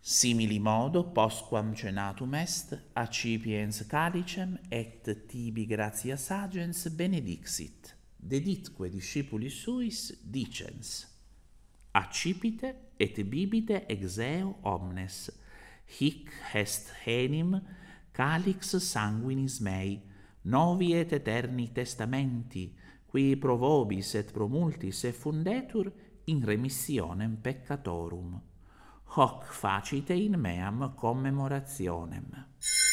Simili modo, postquam cenatum est, accipiens calicem et tibi gratias agens benedixit. Deditque discipulis suis dicens: accipite et bibite ex eo omnes, hic est enim calix sanguinis mei, novi et eterni testamenti, qui pro vobis et pro multis effundetur in remissionem peccatorum. Hoc facite in meam commemorationem.